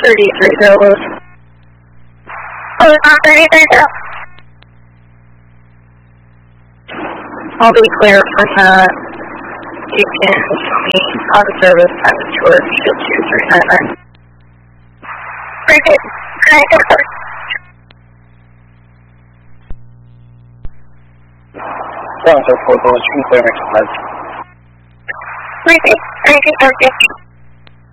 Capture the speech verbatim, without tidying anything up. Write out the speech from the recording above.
thirty-three Zero. Close on thirty-three Zero. I'll be clear from that. You can tell me on service time is George, shield two three nine nine. Repeat. Connect to the Seven four four, you can clear next slide. Repeat. Repeat. Repeat.